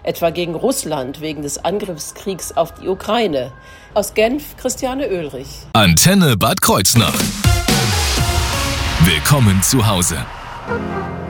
etwa gegen Russland wegen des Angriffskriegs auf die Ukraine. Aus Genf, Christiane Oehlrich. Antenne Bad Kreuznach. Willkommen zu Hause.